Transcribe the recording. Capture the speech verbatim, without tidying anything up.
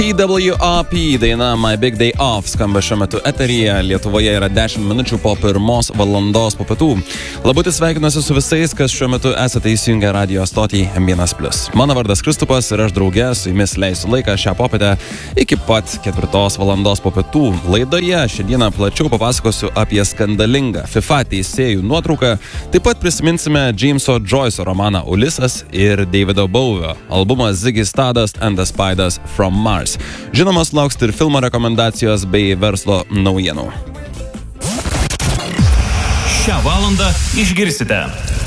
P W R P daina My Big Day Off skamba šiuo metu eteryje. Lietuvoje yra dešimt minučių po pirmos valandos po pietų. Labutis sveikinuosi su visais, kas šiuo metu esate įsijungę radio stotį M vienas plius. Mano vardas Kristupas ir aš drauge su jumis leisiu laiką šią popietę iki pat ketvirtos valandos po pietų. Laidoje šiandieną plačiau papasakosiu apie skandalingą FIFA teisėjų nuotrauką. Taip pat prisiminsime Jameso Joyce'o romaną Ulisas ir Davido Bowie'o albumą Ziggy Stardust and the Spiders from Mars. Žinoma, lauks ir filmo rekomendacijos bei verslo naujienų. Šią valandą išgirsite.